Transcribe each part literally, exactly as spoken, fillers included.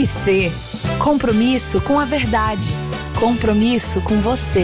R C. Compromisso com a verdade. Compromisso com você.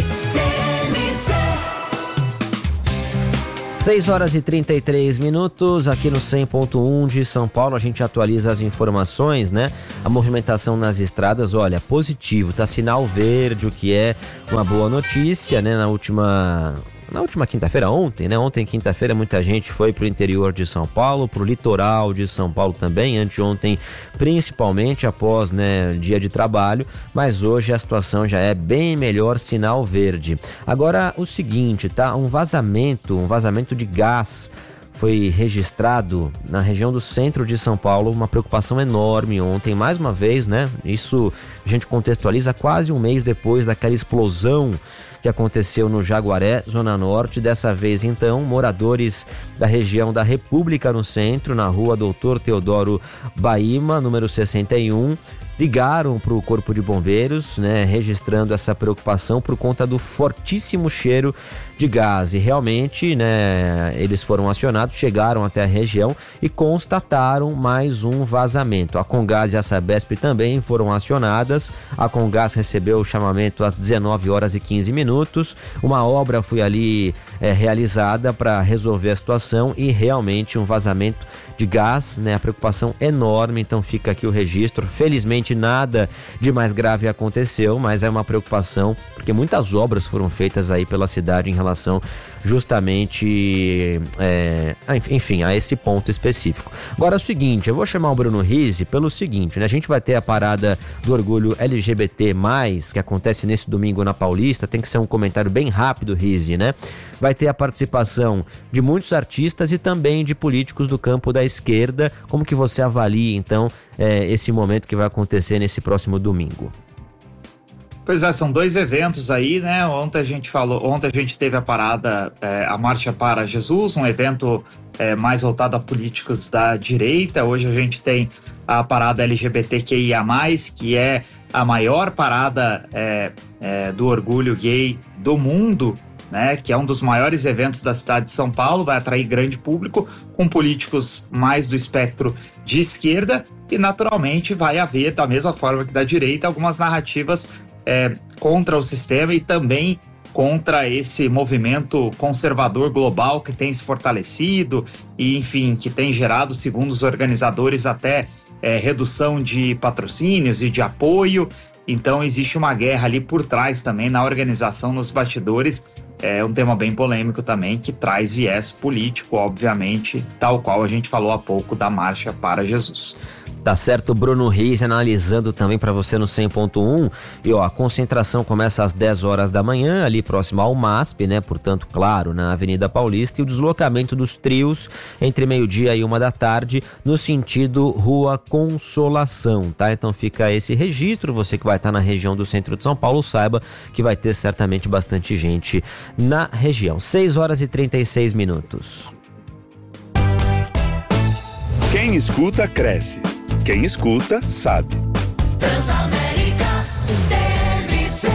seis horas e trinta e três minutos, aqui no cem ponto um de São Paulo, a gente atualiza as informações, né? A movimentação nas estradas, olha, positivo, tá sinal verde, o que é uma boa notícia, né? Na última... Na última quinta-feira, ontem, né? Ontem, quinta-feira, muita gente foi pro interior de São Paulo, pro litoral de São Paulo também, anteontem, principalmente após, né, dia de trabalho, mas hoje a situação já é bem melhor, sinal verde. Agora, o seguinte, tá? Um vazamento, um vazamento de gás foi registrado na região do centro de São Paulo, uma preocupação enorme ontem, mais uma vez, né? Isso a gente contextualiza quase um mês depois daquela explosão que aconteceu no Jaguaré, Zona Norte. Dessa vez, então, moradores da região da República no centro, na rua Doutor Teodoro Baima, número sessenta e um, ligaram para o Corpo de Bombeiros, né, registrando essa preocupação por conta do fortíssimo cheiro de gás. E realmente, né, eles foram acionados, chegaram até a região e constataram mais um vazamento. A Comgás e a Sabesp também foram acionadas. A Comgás recebeu o chamamento às dezenove horas e quinze minutos. Uma obra foi ali é, realizada para resolver a situação e realmente um vazamento de gás, né? A preocupação enorme, então fica aqui o registro. Felizmente nada de mais grave aconteceu, mas é uma preocupação porque muitas obras foram feitas aí pela cidade em relação justamente, é, enfim, a esse ponto específico. Agora é o seguinte, eu vou chamar o Bruno Rizzi pelo seguinte, né? A gente vai ter a parada do orgulho L G B T mais, que acontece nesse domingo na Paulista. Tem que ser um comentário bem rápido, Rizzi, né? Vai ter a participação de muitos artistas e também de políticos do campo da esquerda. Como que você avalia, então, é, esse momento que vai acontecer nesse próximo domingo? Pois é, são dois eventos aí, né? Ontem a gente falou, ontem a gente teve a parada, é, a Marcha para Jesus, um evento é, mais voltado a políticos da direita. Hoje a gente tem a parada L G B T Q I A mais, que é a maior parada é, é, do orgulho gay do mundo, né? Que é um dos maiores eventos da cidade de São Paulo, vai atrair grande público, com políticos mais do espectro de esquerda, e naturalmente vai haver, da mesma forma que da direita, algumas narrativas É, contra o sistema e também contra esse movimento conservador global que tem se fortalecido e, enfim, que tem gerado, segundo os organizadores, até é, redução de patrocínios e de apoio. Então existe uma guerra ali por trás também na organização, nos bastidores. É um tema bem polêmico também, que traz viés político, obviamente, tal qual a gente falou há pouco da Marcha para Jesus. Tá certo, Bruno Reis analisando também para você no cem ponto um. E ó, a concentração começa às dez horas da manhã, ali próximo ao M A S P, né? Portanto, claro, na Avenida Paulista, e o deslocamento dos trios entre meio-dia e uma da tarde, no sentido Rua Consolação, tá? Então fica esse registro. Você que vai estar na região do centro de São Paulo, saiba que vai ter certamente bastante gente na região. seis horas e trinta e seis minutos. Quem escuta, cresce. Quem escuta, sabe. Transamérica T M C.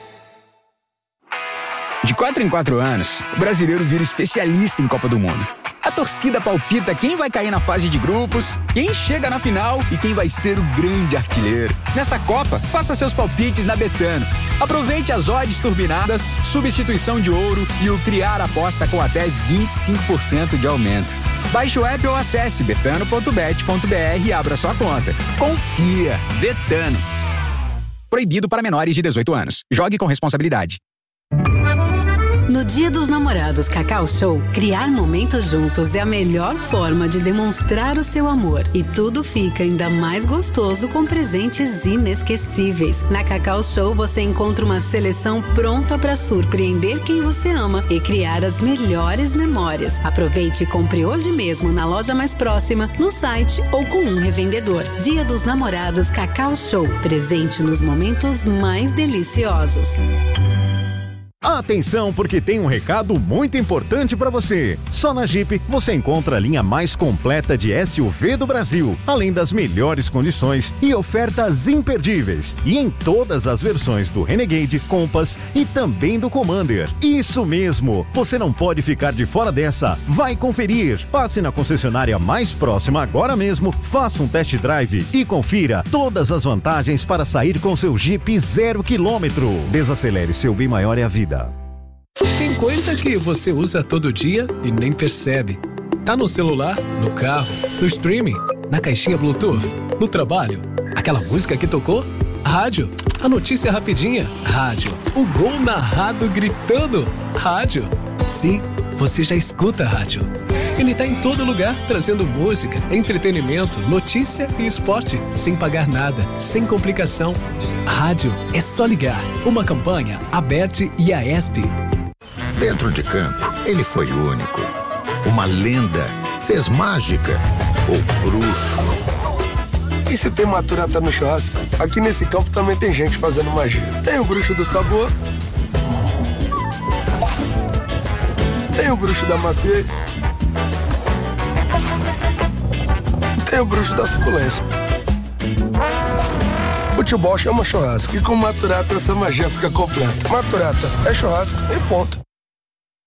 De quatro em quatro anos, o brasileiro vira especialista em Copa do Mundo. A torcida palpita quem vai cair na fase de grupos, quem chega na final e quem vai ser o grande artilheiro. Nessa Copa, faça seus palpites na Betano. Aproveite as odds turbinadas, substituição de ouro e o Criar Aposta com até vinte e cinco por cento de aumento. Baixe o app ou acesse betano ponto bet ponto b r e abra sua conta. Confia! Betano. Proibido para menores de dezoito anos. Jogue com responsabilidade. No Dia dos Namorados Cacau Show, criar momentos juntos é a melhor forma de demonstrar o seu amor. E tudo fica ainda mais gostoso com presentes inesquecíveis. Na Cacau Show você encontra uma seleção pronta para surpreender quem você ama e criar as melhores memórias. Aproveite e compre hoje mesmo na loja mais próxima, no site ou com um revendedor. Dia dos Namorados Cacau Show, presente nos momentos mais deliciosos. Atenção, porque tem um recado muito importante para você. Só na Jeep você encontra a linha mais completa de S U V do Brasil, além das melhores condições e ofertas imperdíveis. E em todas as versões do Renegade, Compass e também do Commander. Isso mesmo, você não pode ficar de fora dessa. Vai conferir. Passe na concessionária mais próxima agora mesmo, faça um test drive e confira todas as vantagens para sair com seu Jeep zero quilômetro. Desacelere, seu bem maior é a vida. Tem coisa que você usa todo dia e nem percebe. Tá no celular, no carro, no streaming, na caixinha Bluetooth, no trabalho. Aquela música que tocou? Rádio. A notícia rapidinha? Rádio. O gol narrado gritando? Rádio. Sim, você já escuta rádio. Ele tá em todo lugar, trazendo música, entretenimento, notícia e esporte, sem pagar nada, sem complicação. Rádio é só ligar. Uma campanha, Aberte e a ESP. Dentro de campo, ele foi único. Uma lenda, fez mágica, o bruxo. E se tem maturata no churrasco, aqui nesse campo também tem gente fazendo magia. Tem o bruxo do sabor, tem o bruxo da maciez, tem o bruxo da suculência. Futebol chama churrasco e com Maturata essa magia fica completa. Maturata é churrasco e ponto.